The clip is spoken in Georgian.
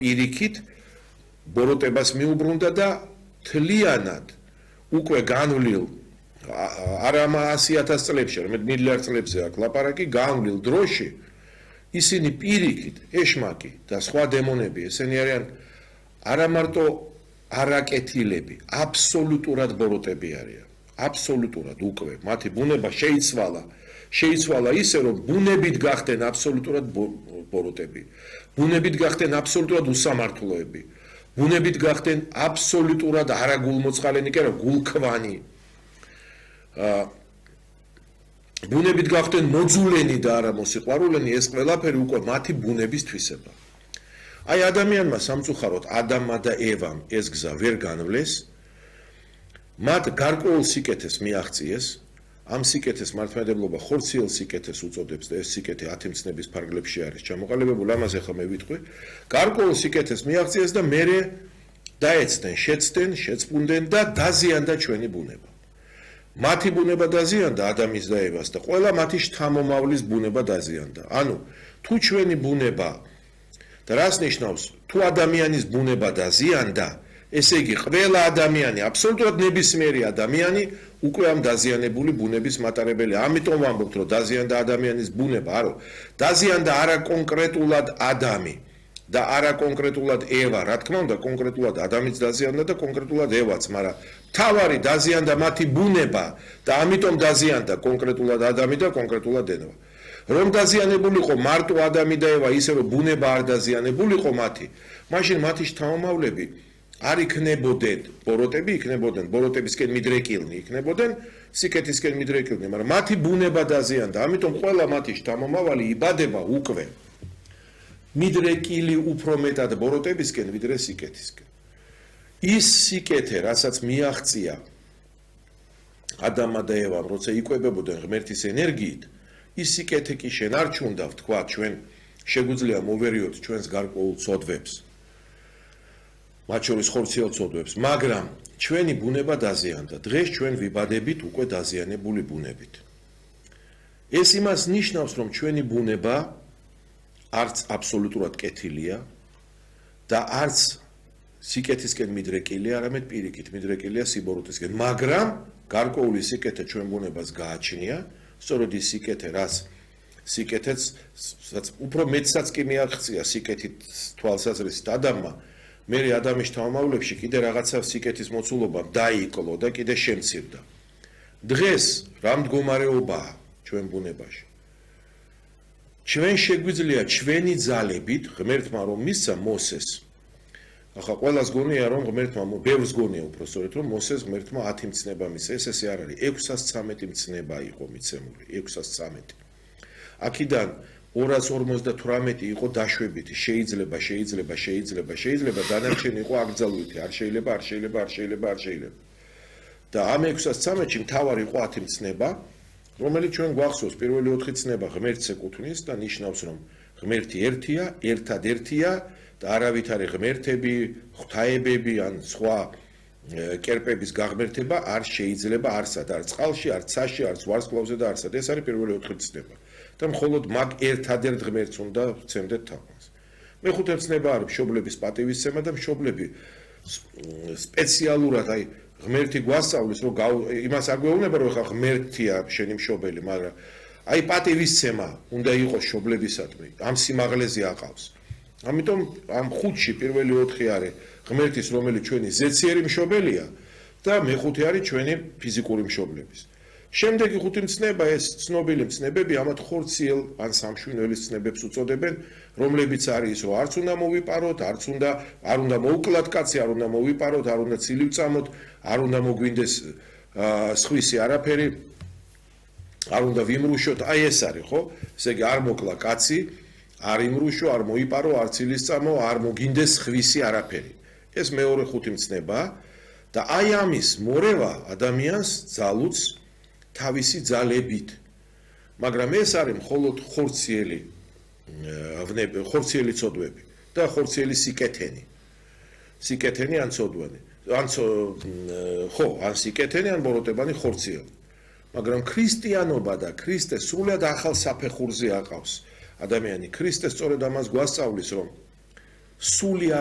პირიქით ბოროტებას მიუბრუნდა და თლიანად უკვე განვლილ არა 100,000 წლებში, არამედ მილიარდ წლებზე აქ ლაპარაკი, განვლილ დროში ისინი პირიქით, ეშმაკი და სხვა დემონები, ესენი არიან არა მარტო არაკეთილები, აბსოლუტურად ბოროტები არიან. აბსოლუტურად უკვე მათი ბუნება შეიცვალა ისე რომ ბუნებით გახდნენ აბსოლუტურად ბოროტები. ბუნებით გახდნენ აბსოლუტურად უსამართლოები. ბუნებით გახდნენ აბსოლუტურად არაგულმოწყალენი, კი არა, გულქვანი. ბუნებით გახდნენ მოძულენი და არა მოსიყვარულენი, ეს ყველაფერი უკვე მათი ბუნების თვისება. აი ადამიანმა სამწუხაროდ ადამმა და ევამ ეს გზა ვერ განვლეს. მათ გარკვეულ სიკეთეს მიაღწიეს, ამ სიკეთეს მართლმადიდებლობა ხორციელ სიკეთეს უწოდებს და ეს სიკეთე 10 მცნების ფარგლებში არის ჩამოყალიბებული, ამაზე ხომ მე ვიტყვი. გარკვეულ სიკეთეს მიაღწიეს და მერე დაეცდნენ, შეცდნენ, შეწმუნდნენ და დაზიანდა ჩვენი ბუნება. მათი ბუნება დაზიანდა ადამის და ევას და ყველა მათი შთამომავლის ბუნება დაზიანდა. ანუ თუ ჩვენი ბუნება და რას ნიშნავს, თუ ადამიანის ბუნება დაზიანდა, ესე იგი ყველა ადამიანი, აბსოლუტურად ნებისმიერი ადამიანი უკვე ამ დაზიანებული ბუნების მატარებელი. ამიტომ ვამბობთ, რომ დაზიანდა ადამიანის ბუნება, არო, დაზიანდა არა კონკრეტულად ადამი და არა კონკრეტულად ევა, რა თქმა უნდა, კონკრეტულად ადამიანიც დაზიანდა და კონკრეტულად ევაც, მაგრამ თავარი დაზიანდა მათი ბუნება და ამიტომ დაზიანდა კონკრეტულად ადამი და კონკრეტულად ევა. რომ დაზიანებულიყო მარტო ადამი და ევა, ისე რომ ბუნება არ დაზიანებულიყო მათი, მაშინ მათი შთამომავლები არ იქნებოდნენ ბოროტები, იქნებოდნენ ბოროტებისკენ მიდრეკილნი, იქნებოდნენ სიკეთისკენ მიდრეკილნი, მაგრამ მათი ბუნება დაზიანდა, ამიტომ ყველა მათი შთამომავალი იბადება უკვე მიდრეკილი უფრო მეტად ბოროტებისკენ, ვიდრე სიკეთისკენ. ის სიკეთე, რასაც მიაღწია ადამმა და ევამ, როცა იკვებებოდნენ ღმერთის ენერგიით, ის სიკეთე კი შენ არ ჩუნდა, ვთქვა, ჩვენ შეგვიძლია მოვერიოთ ჩვენს გარკვეულ ცოდვებს. მათ შორის ხორციელ ცოდვებს, მაგრამ ჩვენი ბუნება დაზიანდა. დღეს ჩვენ ვიბადებით უკვე დაზიანებული ბუნებით. ეს იმას ნიშნავს, რომ ჩვენი ბუნება არც აბსოლუტურად კეთილია და არც სიკეთისკენ მიდრეკილია, არამედ პირიქით მიდრეკილია სიბოროტისკენ, მაგრამ გარკვეული სიკეთე ჩვენ ბუნებას გააჩნია, სწორედ ის სიკეთე, რაც სიკეთეც უფრო მეტსაც კი მიაღწია სიკეთით თვალსაზრისით ადამიანმა, მერე ადამიანის შთამომავლებში კიდე რაღაცა სიკეთის მოცულობა დაიკლო და კიდე შემცირდა. დღეს რა მდგომარეობაა ჩვენ ბუნებაში? ჩვენ შეგვიძლია ჩვენი ძალებით, ღმერთმა რომ მისცა მოსეს. ახლა ყველას გონია რომ ღმერთმა, ბევრს გონია უბრალოდ რომ მოსეს ღმერთმა 10 მცნება მისცა. ეს არ არის, 613 მცნება იყო მიცემული, 613. აქედან 258 იყო დაშვებითი, შეიძლება, დანარჩენი იყო აკრძალვითი, არ შეიძლება. და ამ 613-ში მთავარი იყო 10 მცნება, რომელიც ჩვენ გვახსოვს, პირველი 4 ცნება ღმერთს ეკუთვნის და ნიშნავს, რომ ღმერთი ერთია, ერთადერთია და არავით არის ღმერთები, ღვთაებები ან სხვა კერპების გაღმერთება არ შეიძლება არსად, არ წყალში, არ ცაში, არ ვარსკვლავზე და არსად. ეს არის პირველი 4 ცნება. და მხოლოდ მაგ ერთადერთ ღმერთს უნდა ვცემდეთ თაყვანს. მეხუთე ცნება არის მშობლების პატივისცემა და მშობლები სპეციალურად აი ღმერთი გვასწავლის, რომ იმას არ გვეუბნება, რომ ხა ღმერთია შენი მშობელი, მაგრამ აი პატივისცემა უნდა იყოს მშობლებისადმი, ამ სიმაღლეზე აყავს. ამიტომ ამ 5-ში პირველი 4 არის ღმერთის, რომელიც ჩვენი ზეციერი მშობელია და მეხუთე არის ჩვენი ფიზიკური მშობლების. შემდეგი 5 მცნება, ეს ცნობილი მცნებები, ამათ ხორციელ ან სამშვინველის მცნებებს უწოდებენ, რომლებიც არის ის, რომ არც უნდა მოვიპაროთ, არ უნდა მოუკლათ კაცი, არ უნდა მოვიპაროთ, არ უნდა ცილი ვწამოთ, არ უნდა მოგვინდეს სხვისი არაფერი, არ უნდა ვიმრუშოთ, აი ეს არის, ხო? ესე იგი არ მოკლა კაცი, არ იმრუშო, არ მოიპარო, არ ცილის წამო, არ მოგინდეს სხვისი არაფერი. ეს მეორე 5 მცნებაა და აი ამის მორევა ადამიანს ძალუც თავისი ძალებით. მაგრამ ეს არის მხოლოდ ხორციელი ცოდვები და ხორციელი სიკეთენი. სიკეთენი ან ცოდვანი. ან სიკეთენი ან ბოროტებანი ხორციელი. მაგრამ ქრისტიანობა და ქრისტე სრულად ახალ საფეხურზე აყავს ადამიანი. ქრისტე სწორედ ამას გვასწავლის, რომ სული